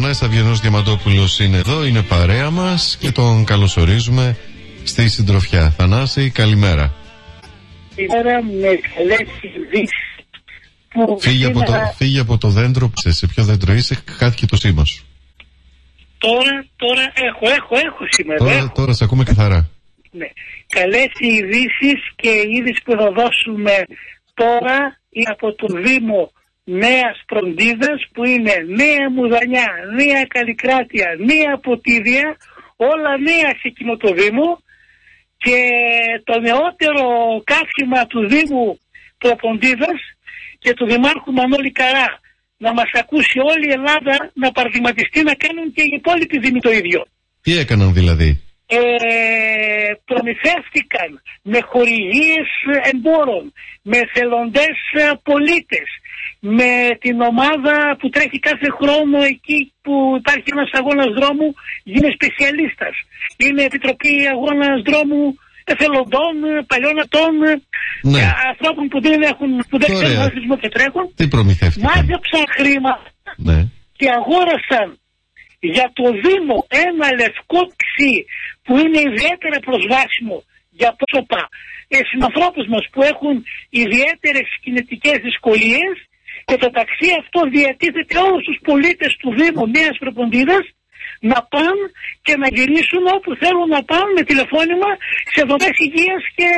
γραμμές. Αυγενός Διαμαντόπουλος είναι εδώ, είναι παρέα μας και τον καλωσορίζουμε στη συντροφιά. Θανάση, καλημέρα. Σήμερα με καλές ειδήσεις. Φύγε από το δέντρο. Σε ποιο δέντρο είσαι? Χάθηκε το σήμα σου. Τώρα έχω σήμερα. Τώρα σε ακούμε καθαρά. Ναι. Καλές ειδήσεις, και η είδηση που θα δώσουμε τώρα είναι από το Δήμο Νέας Φροντίδας, που είναι Νέα Μουδανιά, Νέα Καλλικράτεια, Νέα Ποτίδια, όλα νέα σε εκείνο το Δήμο, και το νεότερο καύχημα του Δήμου Προποντίδας και του Δημάρχου Μανώλη Καρά. Να μας ακούσει όλη η Ελλάδα, να παραδειγματιστεί, να κάνουν και οι υπόλοιποι Δήμοι το ίδιο. Τι έκαναν δηλαδή? Προμηθεύτηκαν με χορηγίες εμπόρων, με θελοντές πολίτες, με την ομάδα που τρέχει κάθε χρόνο εκεί που υπάρχει ένας αγώνας δρόμου, γίνει σπεσιαλίστας. Είναι Επιτροπή Αγώνας Δρόμου εθελοντών, παλιών ατών, ναι, ανθρώπων που δεν ξέρουν αθλητισμό και τρέχουν. Τι προμηθεύτηκαν? Μάζεψαν χρήματα, ναι, και αγόρασαν για το Δήμο ένα λευκό ταξί που είναι ιδιαίτερα προσβάσιμο για πρόσωπα συνανθρώπους μας που έχουν ιδιαίτερες κινητικές δυσκολίες, και το ταξί αυτό διατίθεται όλους τους πολίτες του Δήμου Νέας Προποντίδας να πάνε και να γυρίσουν όπου θέλουν να πάνε με τηλεφώνημα σε δομές υγείας και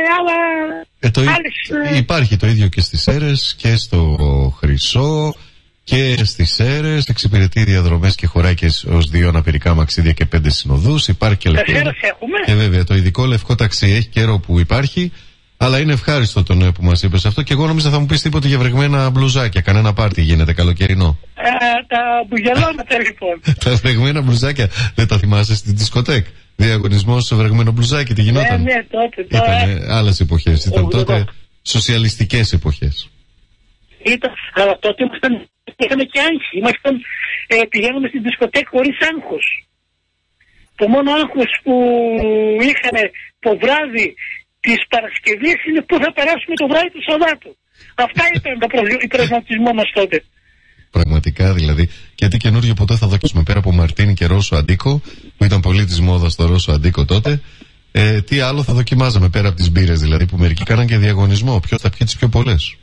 άλλες. Υπάρχει το ίδιο και στις Σέρρες και στο Χρυσό και στις Σέρρες. Εξυπηρετεί διαδρομές και χωράει ως 2 αναπηρικά αμαξίδια και 5 συνοδούς. Υπάρχει και λευκό. Και βέβαια το ειδικό λευκό ταξί έχει καιρό που υπάρχει. Αλλά είναι ευχάριστο το νέο που μας είπες αυτό, και εγώ νόμιζα θα μου πεις τίποτα για βρεγμένα μπλουζάκια. Κανένα πάρτι γίνεται καλοκαιρινό? Τα μπουγελώματα λοιπόν. Τα βρεγμένα μπλουζάκια δεν τα θυμάσαι στην δισκοτέκ? Διαγωνισμός σε βρεγμένο μπλουζάκι, τι γινόταν? Ναι, τότε. Ήταν άλλες εποχές. Ήταν τότε σοσιαλιστικές εποχές. Αλλά τότε είχαμε και άγχη. Πηγαίνουμε στην δισκοτέκ χωρίς άγχος. Το μόνο άγχος που είχαμε το βράδυ της Παρασκευής είναι πού θα περάσουμε το βράδυ του Σαββάτου. Αυτά ήταν οι προβληματισμό μας τότε. Πραγματικά δηλαδή. Και τι καινούργιο ποτέ θα δοκιμάσουμε πέρα από Μαρτίνι και Ρώσο Αντίκο, που ήταν πολύ της μόδας το Ρώσο Αντίκο τότε. Τι άλλο θα δοκιμάζαμε πέρα από τις μπύρες, δηλαδή, που μερικοί κάναν και διαγωνισμό? Ποιος θα πιει τις πιο πολλές?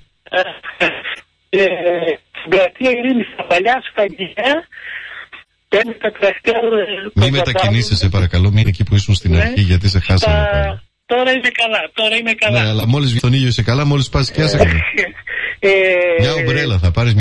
Στην πλατεία Ειρήνης, στα παλιά σφαγεία, παίρνει τα τελευταία. Μη μετακινήσεις, παρακαλώ, μην εκεί που ήσουν στην αρχή, γιατί σε χάσαμε πάλι. Τώρα είμαι καλά. Ναι, αλλά μόλις βγει τον ήλιο είσαι καλά, μόλις πας και άσε. Μια ομπρέλα, θα πάρεις